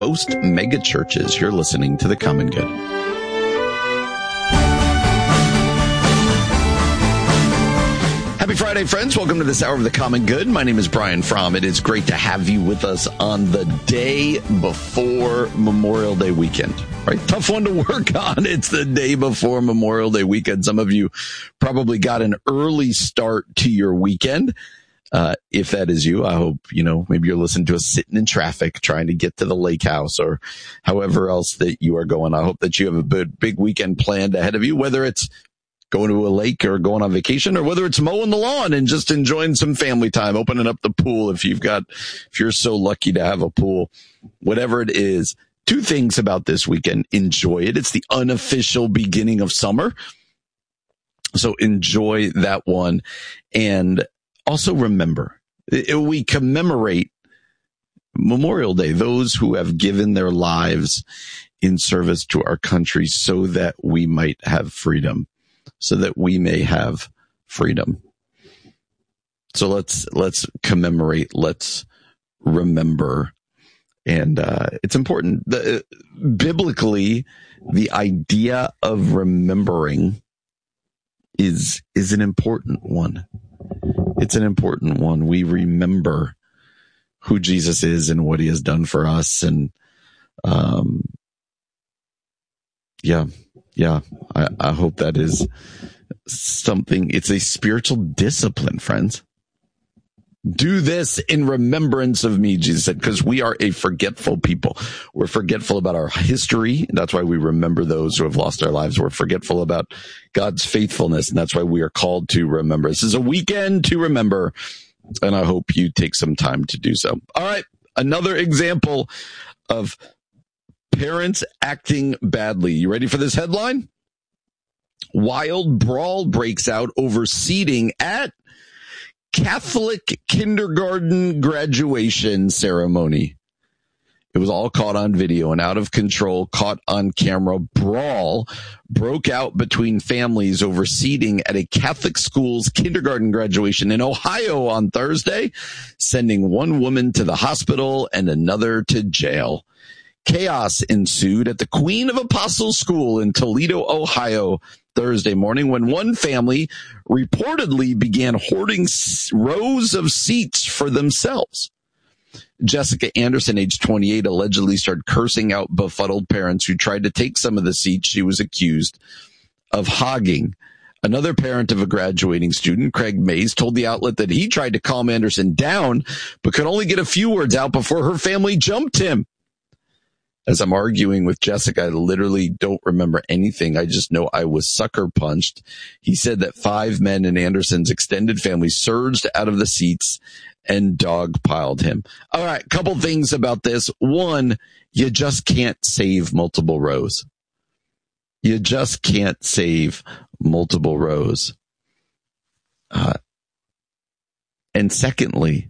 Most mega churches. You're listening to The Common Good. Happy Friday, friends. Welcome to this hour of The Common Good. My name is Brian Fromm. It is great to have you with us on the day before Memorial Day weekend. Right? Tough one to work on. It's the day before Memorial Day weekend. Some of you probably got an early start to your weekend. If that is you, I hope, maybe you're listening to us sitting in traffic, trying to get to the lake house or however else that you are going. I hope that you have a big weekend planned ahead of you, whether it's going to a lake or going on vacation, or whether it's mowing the lawn and just enjoying some family time, opening up the pool. If you're so lucky to have a pool, whatever it is. Two things about this weekend. Enjoy it. It's the unofficial beginning of summer. So enjoy that one. And also remember, we commemorate Memorial Day, those who have given their lives in service to our country so that we might have freedom, so that we may have freedom. So let's commemorate, let's remember. And it's important. Biblically, the idea of remembering is an important one. It's an important one. We remember who Jesus is and what he has done for us. And, I hope that is something. It's a spiritual discipline, friends. Do this in remembrance of me, Jesus said, because we are a forgetful people. We're forgetful about our history. That's why we remember those who have lost their lives. We're forgetful about God's faithfulness, and that's why we are called to remember. This is a weekend to remember, and I hope you take some time to do so. All right, another example of parents acting badly. You ready for this headline? Wild brawl breaks out over seating at Catholic kindergarten graduation ceremony. It was all caught on video. An out of control, caught on camera brawl broke out between families over seating at a Catholic school's kindergarten graduation in Ohio on Thursday, sending one woman to the hospital and another to jail. Chaos ensued at the Queen of Apostles School in Toledo, Ohio, Thursday morning when one family reportedly began hoarding rows of seats for themselves. Jessica Anderson, age 28, allegedly started cursing out befuddled parents who tried to take some of the seats she was accused of hogging. Another parent of a graduating student, Craig Mays, told the outlet that he tried to calm Anderson down, but could only get a few words out before her family jumped him. As I'm arguing with Jessica, I literally don't remember anything. I just know I was sucker punched. He said that 5 men in Anderson's extended family surged out of the seats and dogpiled him. All right, couple things about this. One, you just can't save multiple rows. You just can't save multiple rows. And secondly,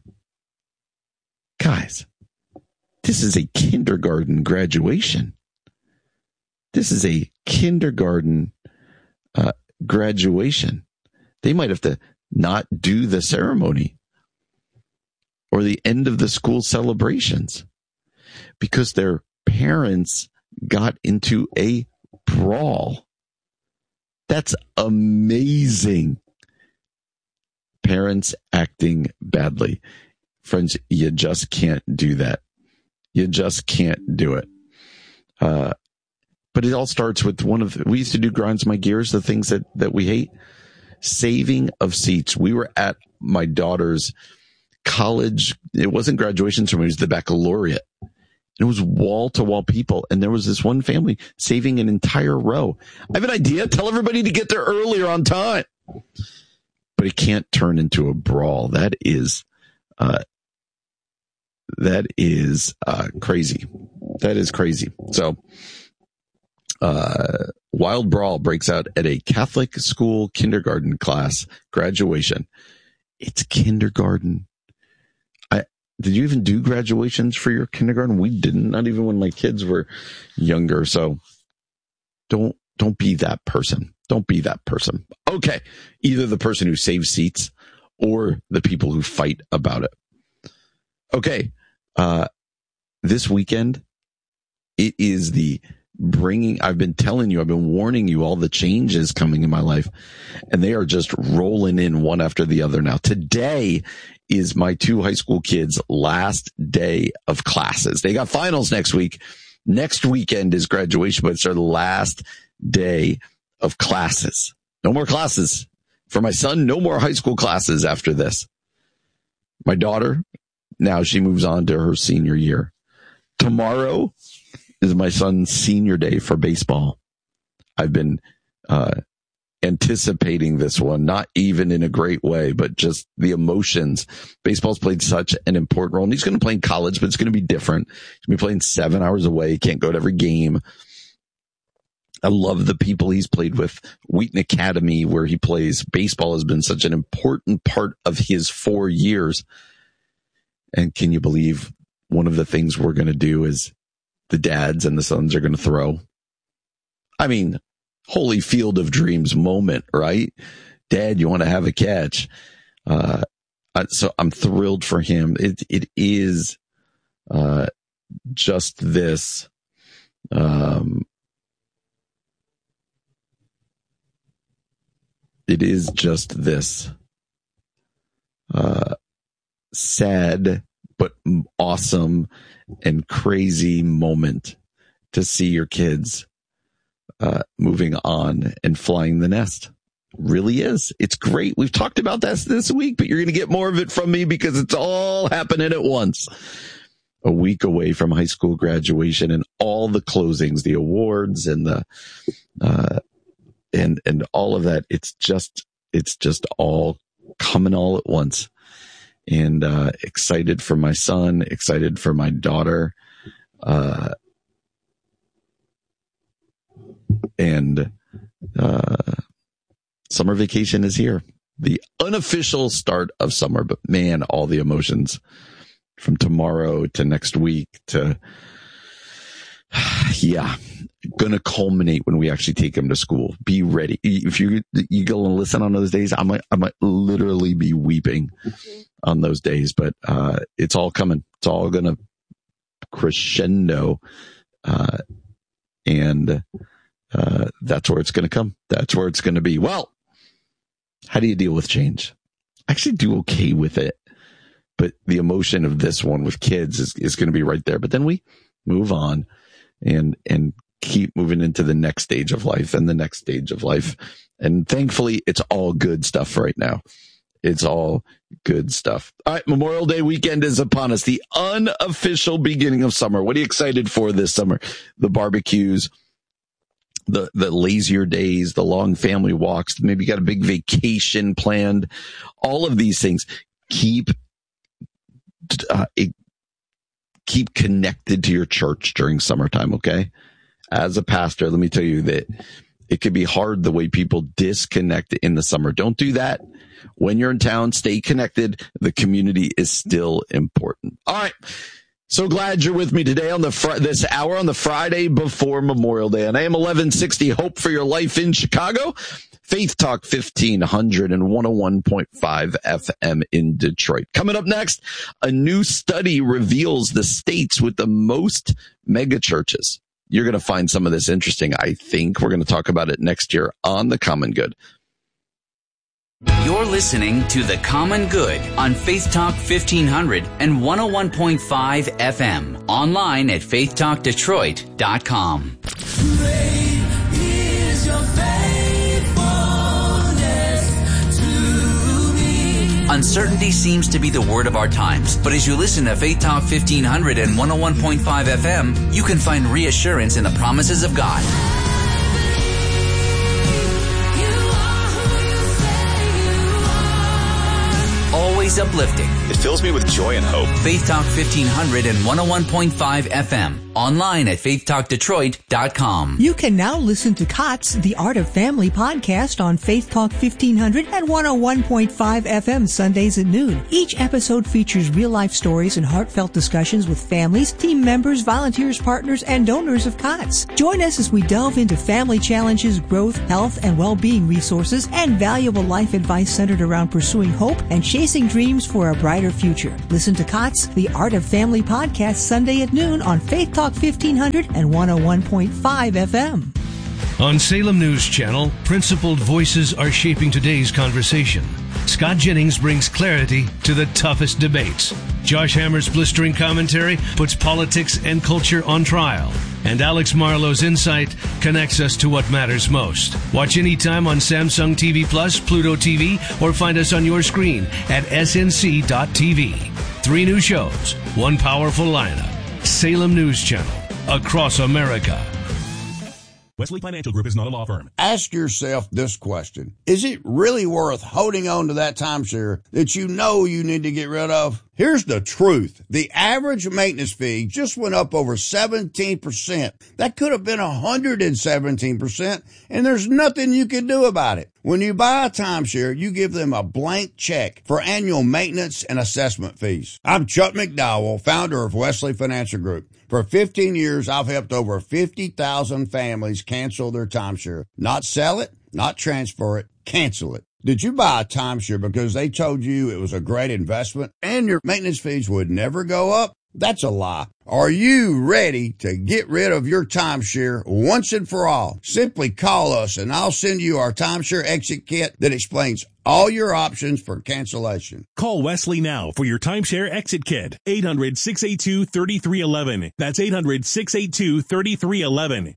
guys, this is a kindergarten graduation. This is a kindergarten graduation. They might have to not do the ceremony or the end of the school celebrations because their parents got into a brawl. That's amazing. Parents acting badly. Friends, you just can't do that. You just can't do it. But it all starts with we used to do grinds my gears, the things that we hate. Saving of seats. We were at my daughter's college. It wasn't graduation ceremony, it was the baccalaureate. It was wall to wall people. And there was this one family saving an entire row. I have an idea. Tell everybody to get there earlier on time. But it can't turn into a brawl. That is crazy. That is crazy. So, wild brawl breaks out at a Catholic school kindergarten class graduation. It's kindergarten. Did you even do graduations for your kindergarten? We didn't, not even when my kids were younger. So don't be that person. Don't be that person. Okay. Either the person who saves seats or the people who fight about it. Okay. This weekend, It is I've been telling you, I've been warning you all the changes coming in my life, and they are just rolling in one after the other now. Today is my 2 high school kids' last day of classes. They got finals next week. Next weekend is graduation, but it's their last day of classes. No more classes. For my son, no more high school classes after this. My daughter, now she moves on to her senior year. Tomorrow is my son's senior day for baseball. I've been anticipating this one, not even in a great way, but just the emotions. Baseball's played such an important role, and he's going to play in college, but it's going to be different. He's going to be playing 7 hours away. He can't go to every game. I love the people he's played with. Wheaton Academy, where he plays baseball, has been such an important part of his 4 years. And can you believe one of the things we're going to do is the dads and the sons are going to throw? I mean, holy field of dreams moment, right? Dad, you want to have a catch? So I'm thrilled for him. It is just this. It is just this sad but awesome and crazy moment to see your kids moving on and flying the nest. Really is. It's great. We've talked about that this week, but you're going to get more of it from me because it's all happening at once. A week away from high school graduation and all the closings, the awards and the and all of that. It's just all coming all at once. And excited for my son, excited for my daughter. And summer vacation is here. The unofficial start of summer, but man, all the emotions from tomorrow to next week to, going to culminate when we actually take him to school. Be ready. If you go and listen on those days, I might literally be weeping on those days, but it's all coming. It's all going to crescendo. And that's where it's going to come. That's where it's going to be. Well, how do you deal with change? I actually do okay with it, but the emotion of this one with kids is going to be right there. But then we move on and keep moving into the next stage of life and the next stage of life. And thankfully, it's all good stuff right now. It's all good stuff. All right, Memorial Day weekend is upon us. The unofficial beginning of summer. What are you excited for this summer? The barbecues, the lazier days, the long family walks. Maybe you got a big vacation planned. All of these things. Keep connected to your church during summertime, okay? As a pastor, let me tell you that it could be hard the way people disconnect in the summer. Don't do that. When you're in town, stay connected. The community is still important. All right. So glad you're with me today on this hour on the Friday before Memorial Day. On AM 1160, Hope for Your Life in Chicago. Faith Talk 1500 and 101.5 FM in Detroit. Coming up next, a new study reveals the states with the most megachurches. You're going to find some of this interesting. I think we're going to talk about it next year on The Common Good. You're listening to The Common Good on Faith Talk 1500 and 101.5 FM. Online at faithtalkdetroit.com. Uncertainty seems to be the word of our times, but as you listen to Faith Talk 1500 and 101.5 FM, you can find reassurance in the promises of God. Always uplifting. It fills me with joy and hope. Faith Talk 1500 and 101.5 FM. Online at faithtalkdetroit.com. You can now listen to COTS, The Art of Family podcast on Faith Talk 1500 and 101.5 FM Sundays at noon. Each episode features real-life stories and heartfelt discussions with families, team members, volunteers, partners, and donors of COTS. Join us as we delve into family challenges, growth, health, and well-being resources, and valuable life advice centered around pursuing hope and chasing dreams dreams for a brighter future. Listen to COTS, The Art of Family podcast Sunday at noon on Faith Talk 1500 and 101.5 FM. On Salem News Channel, principled voices are shaping today's conversation. Scott Jennings brings clarity to the toughest debates. Josh Hammer's blistering commentary puts politics and culture on trial. And Alex Marlowe's insight connects us to what matters most. Watch anytime on Samsung TV Plus, Pluto TV, or find us on your screen at snc.tv. 3 new shows, 1 powerful lineup. Salem News Channel, across America. Wesley Financial Group is not a law firm. Ask yourself this question. Is it really worth holding on to that timeshare that you know you need to get rid of? Here's the truth. The average maintenance fee just went up over 17%. That could have been 117%, and there's nothing you can do about it. When you buy a timeshare, you give them a blank check for annual maintenance and assessment fees. I'm Chuck McDowell, founder of Wesley Financial Group. For 15 years, I've helped over 50,000 families cancel their timeshare. Not sell it, not transfer it, cancel it. Did you buy a timeshare because they told you it was a great investment and your maintenance fees would never go up? That's a lie. Are you ready to get rid of your timeshare once and for all? Simply call us and I'll send you our timeshare exit kit that explains all your options for cancellation. Call Wesley now for your timeshare exit kit. 800-682-3311. That's 800-682-3311.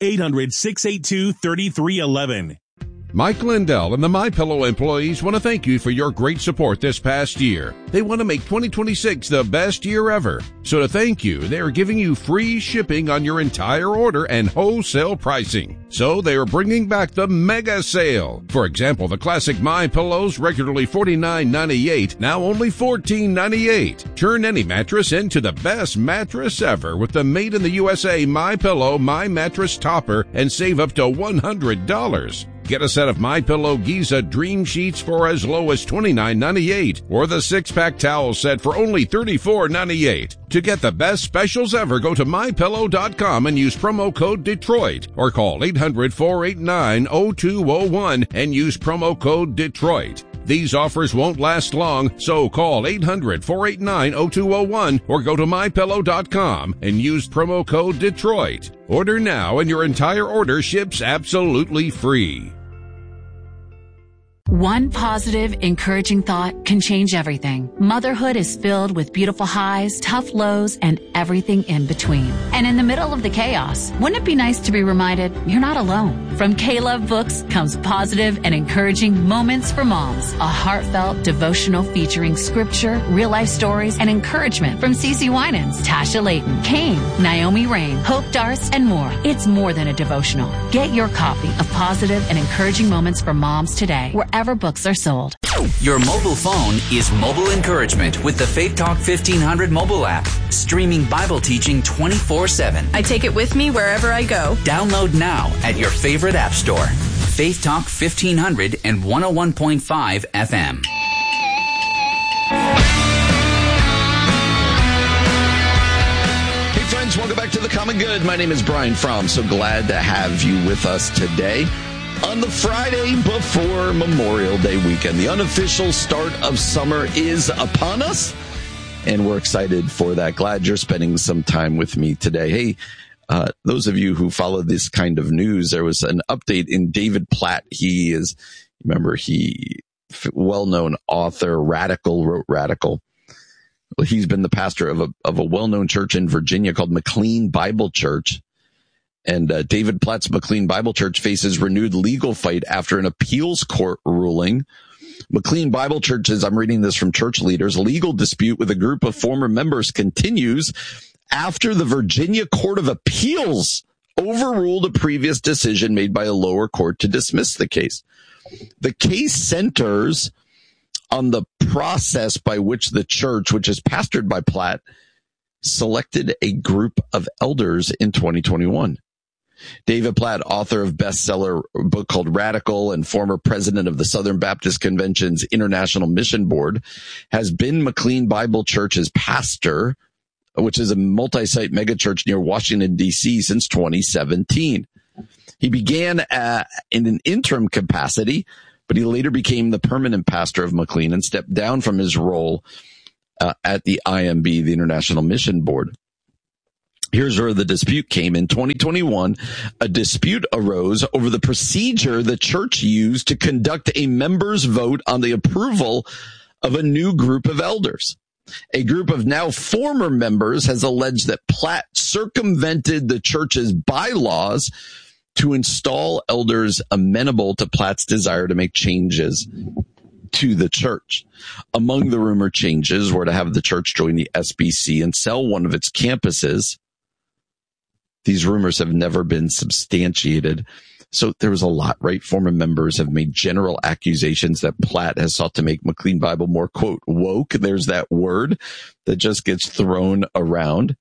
800-682-3311. Mike Lindell and the MyPillow employees want to thank you for your great support this past year. They want to make 2026 the best year ever. So to thank you, they are giving you free shipping on your entire order and wholesale pricing. So they are bringing back the mega sale. For example, the classic MyPillows, regularly $49.98, now only $14.98. Turn any mattress into the best mattress ever with the Made in the USA MyPillow My Mattress Topper and save up to $100. Get a set of MyPillow Giza Dream Sheets for as low as $29.98 or the 6-pack towel set for only $34.98. To get the best specials ever, go to MyPillow.com and use promo code Detroit or call 800-489-0201 and use promo code Detroit. These offers won't last long, so call 800-489-0201 or go to MyPillow.com and use promo code Detroit. Order now and your entire order ships absolutely free. One positive, encouraging thought can change everything. Motherhood is filled with beautiful highs, tough lows, and everything in between. And in the middle of the chaos, wouldn't it be nice to be reminded you're not alone? From K-Love Books comes positive and encouraging Moments for Moms, a heartfelt devotional featuring scripture, real-life stories, and encouragement from CeCe Winans, Tasha Layton, Kane, Naomi Rain, Hope Darst, and more. It's more than a devotional. Get your copy of Positive and Encouraging Moments for Moms today, wherever books are sold. Your mobile phone is mobile encouragement with the Faith Talk 1500 mobile app. Streaming Bible teaching 24/7. I take it with me wherever I go. Download now at your favorite app store. Faith Talk 1500 and 101.5 FM. Hey friends, welcome back to The Common Good. My name is Brian Fromm. So glad to have you with us today. On the Friday before Memorial Day weekend, the unofficial start of summer is upon us, and we're excited for that. Glad you're spending some time with me today. Hey, those of you who follow this kind of news, there was an update in David Platt. He is, remember, well-known author, wrote Radical. Well, he's been the pastor of a well-known church in Virginia called McLean Bible Church. And David Platt's McLean Bible Church faces renewed legal fight after an appeals court ruling. McLean Bible Church's, I'm reading this from Church Leaders, legal dispute with a group of former members continues after the Virginia Court of Appeals overruled a previous decision made by a lower court to dismiss the case. The case centers on the process by which the church, which is pastored by Platt, selected a group of elders in 2021. David Platt, author of bestseller book called Radical and former president of the Southern Baptist Convention's International Mission Board, has been McLean Bible Church's pastor, which is a multi-site megachurch near Washington, D.C. since 2017. He began in an interim capacity but he later became the permanent pastor of McLean and stepped down from his role at the IMB, the International Mission Board. Here's where the dispute came. In 2021, a dispute arose over the procedure the church used to conduct a members' vote on the approval of a new group of elders. A group of now former members has alleged that Platt circumvented the church's bylaws to install elders amenable to Platt's desire to make changes to the church. Among the rumored changes were to have the church join the SBC and sell one of its campuses. These rumors have never been substantiated. So there was a lot, right? Former members have made general accusations that Platt has sought to make McLean Bible more, quote, woke. There's that word that just gets thrown around.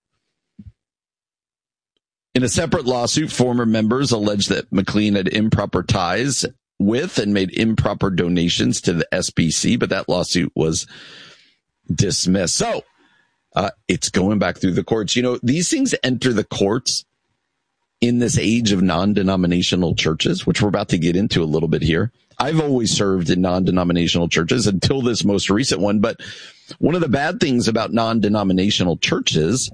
In a separate lawsuit, former members alleged that McLean had improper ties with and made improper donations to the SBC, but that lawsuit was dismissed. So it's going back through the courts. You know, these things enter the courts in this age of non-denominational churches, which we're about to get into a little bit here. I've always served in non-denominational churches until this most recent one. But one of the bad things about non-denominational churches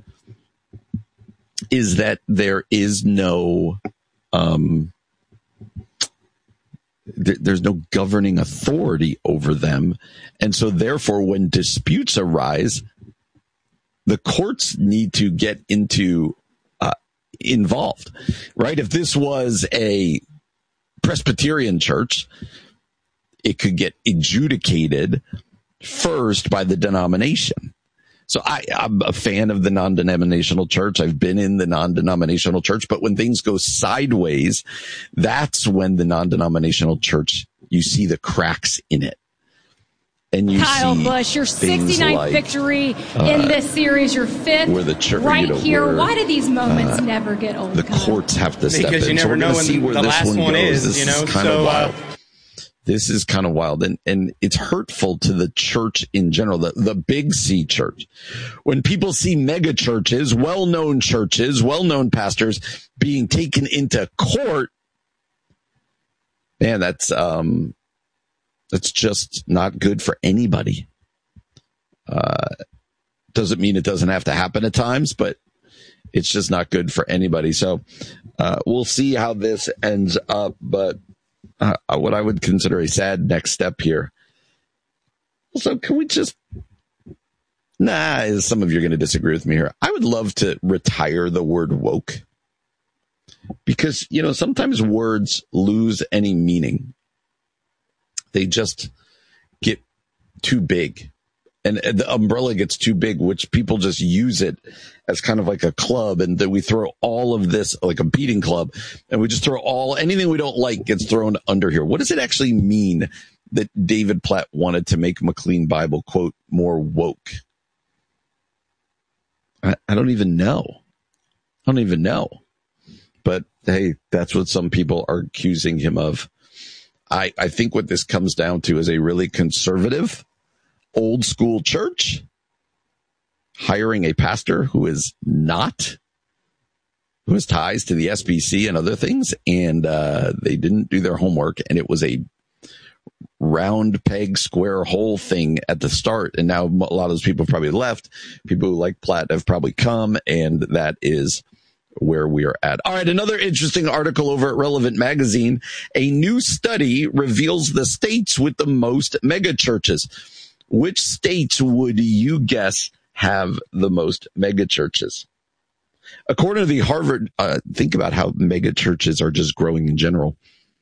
is that there is no, there's no governing authority over them. And so therefore, when disputes arise, the courts need to get involved, right? If this was a Presbyterian church, it could get adjudicated first by the denomination. So I'm a fan of the non-denominational church. I've been in the non-denominational church, but when things go sideways, that's when the non-denominational church, you see the cracks in it. And you Kyle see Busch, your 69th like, victory in this series, your fifth where the church, right here. Why do these moments never get old? The courts have to step in. Because you never know when the last one is, This is kind of wild. This is kind of wild, and it's hurtful to the church in general, the big C church. When people see mega churches, well-known pastors being taken into court, man, that's just not good for anybody. Doesn't mean it doesn't have to happen at times, but it's just not good for anybody. So we'll see how this ends up, but what I would consider a sad next step here. Also, can we just... some of you are going to disagree with me here. I would love to retire the word woke. Because, you know, sometimes words lose any meaning. They just get too big. And the umbrella gets too big, which people just use it as kind of like a club. And then we throw all of this, like a beating club, and we just throw anything we don't like gets thrown under here. What does it actually mean that David Platt wanted to make McLean Bible, quote, more woke? I don't even know. But hey, that's what some people are accusing him of. I think what this comes down to is a really conservative, old school church hiring a pastor who has ties to the SBC and other things, and they didn't do their homework, and it was a round peg square hole thing at the start, and now a lot of those people have probably left. People who like Platt have probably come, and that is where we are at. All right, another interesting article over at Relevant Magazine. A new study reveals the states with the most mega churches. Which states would you guess have the most mega churches? According to the Harvard, think about how mega churches are just growing in general.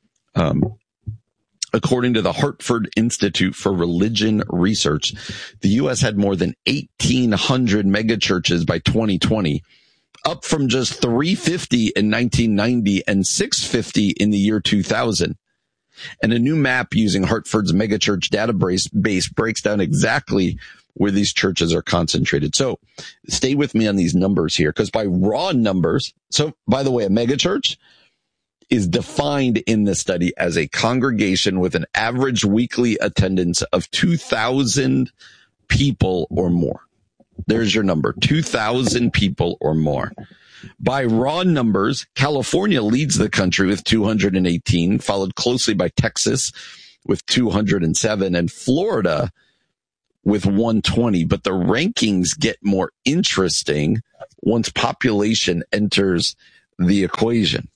According to the Hartford Institute for Religion Research, the U.S. had more than 1,800 mega churches by 2020, up from just 350 in 1990 and 650 in the year 2000. And a new map using Hartford's megachurch database breaks down exactly where these churches are concentrated. So stay with me on these numbers here, because by raw numbers, so by the way, a megachurch is defined in this study as a congregation with an average weekly attendance of 2,000 people or more. There's your number, 2,000 people or more. By raw numbers, California leads the country with 218, followed closely by Texas with 207 and Florida with 120. But the rankings get more interesting once population enters the equation.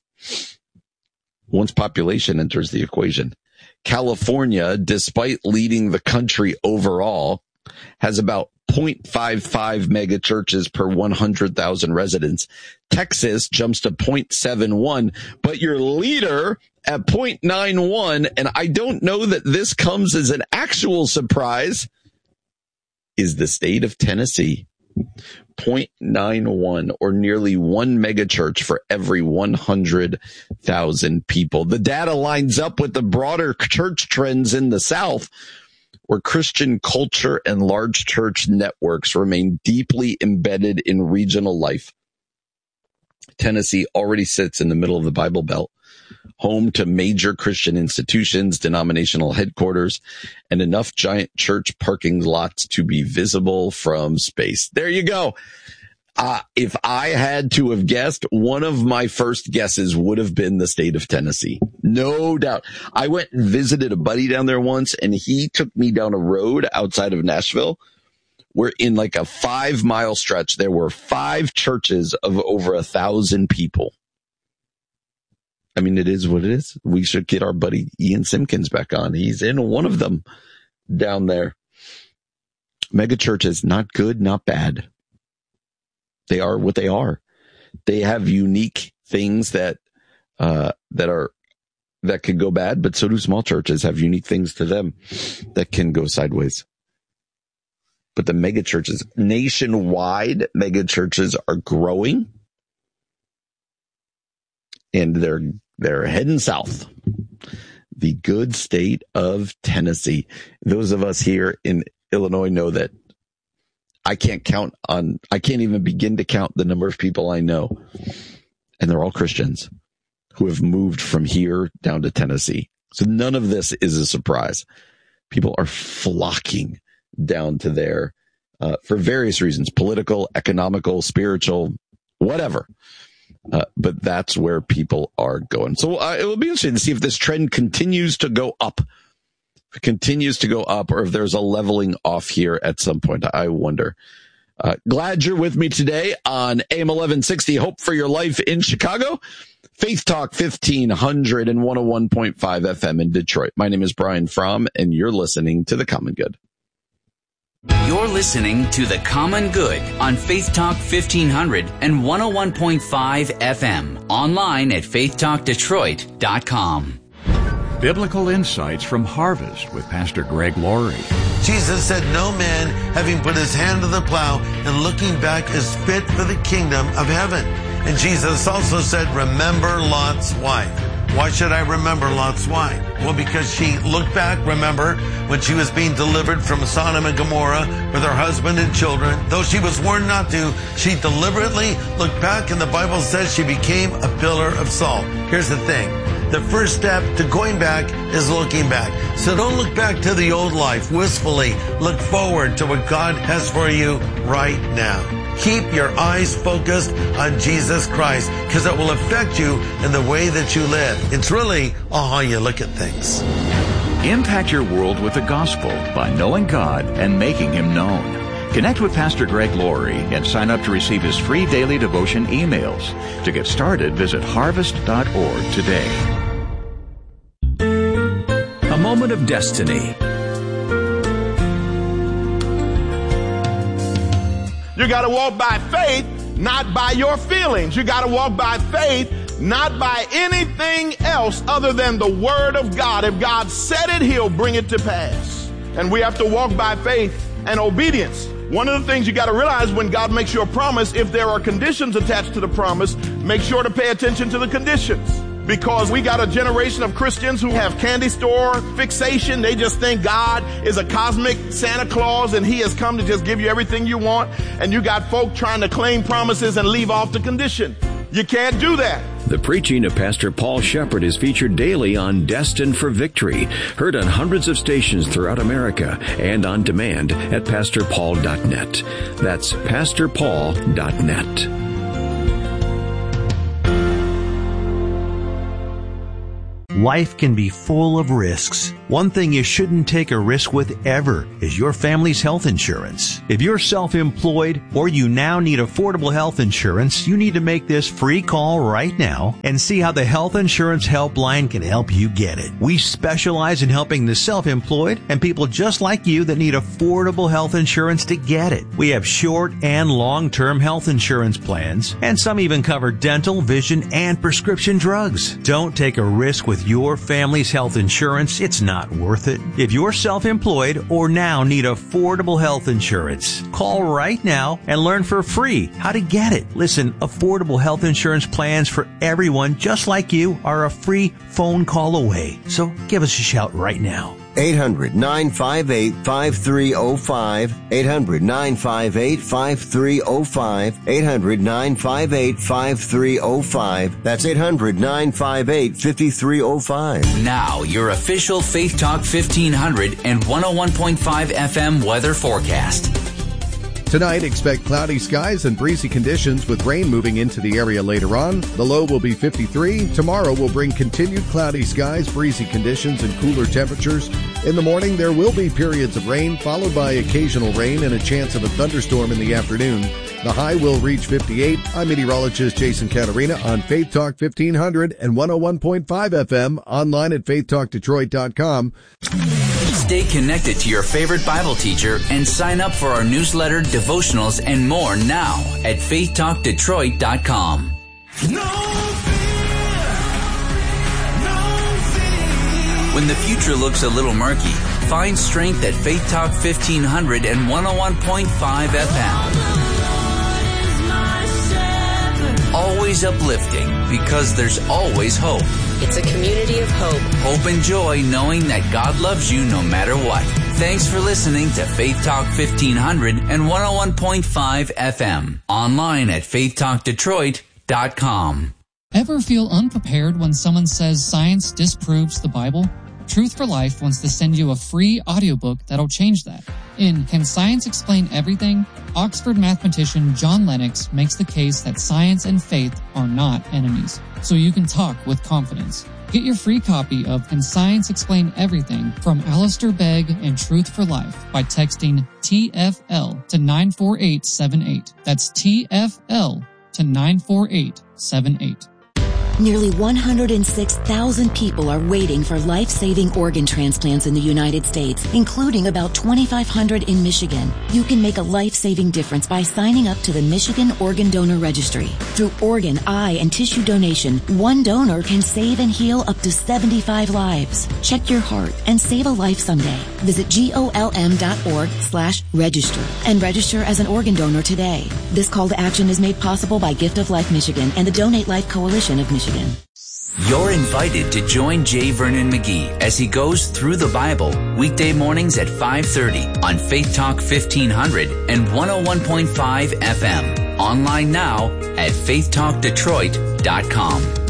California, despite leading the country overall, has about 0.55 megachurches per 100,000 residents. Texas jumps to 0.71, but your leader at 0.91, and I don't know that this comes as an actual surprise, is the state of Tennessee. 0.91, or nearly one megachurch for every 100,000 people. The data lines up with the broader church trends in the South, where Christian culture and large church networks remain deeply embedded in regional life. Tennessee already sits in the middle of the Bible Belt, home to major Christian institutions, denominational headquarters, and enough giant church parking lots to be visible from space. There you go. If I had to have guessed, one of my first guesses would have been the state of Tennessee. No doubt. I went and visited a buddy down there once, and he took me down a road outside of Nashville where in like a 5-mile stretch, there were 5 churches of over 1,000 people. I mean, it is what it is. We should get our buddy Ian Simpkins back on. He's in one of them down there. Mega churches, not good, not bad. They are what they are. They have unique things that could go bad, but so do small churches have unique things to them that can go sideways. But the mega churches, nationwide mega churches, are growing, and they're heading south. The good state of Tennessee. Those of us here in Illinois know that I can't even begin to count the number of people I know, and they're all Christians, who have moved from here down to Tennessee. So none of this is a surprise. People are flocking down to there for various reasons: political, economical, spiritual, whatever. But that's where people are going. So it will be interesting to see if this trend continues to go up. If it continues to go up, or if there's a leveling off here at some point. I wonder. Glad you're with me today on AM 1160, Hope for Your Life in Chicago, Faith Talk 1500 and 101.5 FM in Detroit. My name is Brian Fromm, and you're listening to The Common Good. You're listening to The Common Good on Faith Talk 1500 and 101.5 FM. Online at faithtalkdetroit.com. Biblical insights from Harvest with Pastor Greg Laurie. Jesus said, "No man, having put his hand to the plow and looking back, is fit for the kingdom of heaven." And Jesus also said, "Remember Lot's wife." Why should I remember Lot's wife? Well, because she looked back, remember, when she was being delivered from Sodom and Gomorrah with her husband and children. Though she was warned not to, she deliberately looked back, and the Bible says she became a pillar of salt. Here's the thing. The first step to going back is looking back. So don't look back to the old life wistfully. Look forward to what God has for you right now. Keep your eyes focused on Jesus Christ, because it will affect you in the way that you live. It's really how you look at things. Impact your world with the gospel by knowing God and making Him known. Connect with Pastor Greg Laurie and sign up to receive his free daily devotion emails. To get started, visit harvest.org today. A moment of destiny. You got to walk by faith, not by your feelings. You got to walk by faith, not by anything else other than the Word of God. If God said it, He'll bring it to pass. And we have to walk by faith and obedience. One of the things you got to realize when God makes you a promise, if there are conditions attached to the promise, make sure to pay attention to the conditions. Because we got a generation of Christians who have candy store fixation. They just think God is a cosmic Santa Claus and He has come to just give you everything you want. And you got folk trying to claim promises and leave off the condition. You can't do that. The preaching of Pastor Paul Shepherd is featured daily on Destined for Victory, heard on hundreds of stations throughout America and on demand at pastorpaul.net. That's pastorpaul.net. Life can be full of risks. One thing you shouldn't take a risk with ever is your family's health insurance. If you're self-employed or you now need affordable health insurance, you need to make this free call right now and see how the Health Insurance Helpline can help you get it. We specialize in helping the self-employed and people just like you that need affordable health insurance to get it. We have short and long-term health insurance plans, and some even cover dental, vision, and prescription drugs. Don't take a risk with your family's health insurance. It's not worth it. If you're self-employed or now need affordable health insurance, call right now and learn for free how to get it. Listen, affordable health insurance plans for everyone just like you are a free phone call away. So give us a shout right now. 800-958-5305. 800-958-5305. 800-958-5305. That's 800-958-5305. Now, your official Faith Talk 1500 and 101.5 FM weather forecast. Tonight, expect cloudy skies and breezy conditions with rain moving into the area later on. The low will be 53. Tomorrow will bring continued cloudy skies, breezy conditions, and cooler temperatures. In the morning, there will be periods of rain, followed by occasional rain and a chance of a thunderstorm in the afternoon. The high will reach 58. I'm meteorologist Jason Caterina on Faith Talk 1500 and 101.5 FM, online at faithtalkdetroit.com. Stay connected to your favorite Bible teacher and sign up for our newsletter, devotionals, and more now at faithtalkdetroit.com. When the future looks a little murky, find strength at Faith Talk 1500 and 101.5 FM. Always uplifting, because there's always hope. It's a community of hope. Hope and joy knowing that God loves you no matter what. Thanks for listening to Faith Talk 1500 and 101.5 FM. Online at faithtalkdetroit.com. Ever feel unprepared when someone says science disproves the Bible? Truth for Life wants to send you a free audiobook that'll change that. In Can Science Explain Everything?, Oxford mathematician John Lennox makes the case that science and faith are not enemies, so you can talk with confidence. Get your free copy of Can Science Explain Everything from Alistair Begg and Truth for Life by texting TFL to 94878. That's TFL to 94878. Nearly 106,000 people are waiting for life-saving organ transplants in the United States, including about 2,500 in Michigan. You can make a life-saving difference by signing up to the Michigan Organ Donor Registry. Through organ, eye, and tissue donation, one donor can save and heal up to 75 lives. Check your heart and save a life someday. Visit golm.org/register and register as an organ donor today. This call to action is made possible by Gift of Life Michigan and the Donate Life Coalition of Michigan. You're invited to join J. Vernon McGee as he goes through the Bible weekday mornings at 5:30 on Faith Talk 1500 and 101.5 FM. Online now at faithtalkdetroit.com.